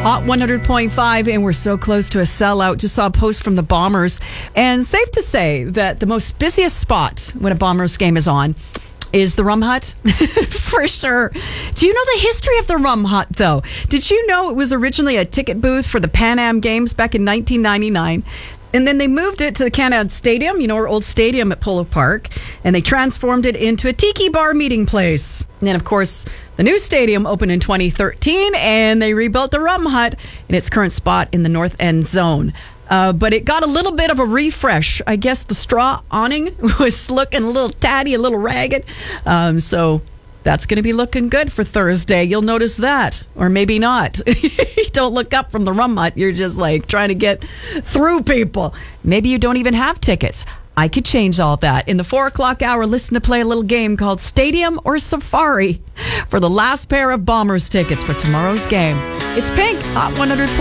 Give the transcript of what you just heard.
Hot 100.5, and we're so close to a sellout. Just saw a post from the Bombers, and safe to say that the most busiest spot when a Bombers game is on is the Rum Hut, for sure. Do you know the history of the Rum Hut, though? Did you know it was originally a ticket booth for the Pan Am Games back in 1999? And then they moved it to the Canada Stadium, our old stadium at Polo Park, and they transformed it into a tiki bar meeting place. And then, of course, the new stadium opened in 2013, and they rebuilt the Rum Hut in its current spot in the North End zone. But it got a little bit of a refresh. I guess the straw awning was looking a little tatty, a little ragged. So that's going to be looking good for Thursday. You'll notice that. Or maybe not. Don't look up from the Rum Hut. You're just like trying to get through people. Maybe you don't even have tickets. I could change all that. In the 4 o'clock hour, listen to play a little game called Stadium or Safari for the last pair of Bombers tickets for tomorrow's game. It's Pink, Hot 100.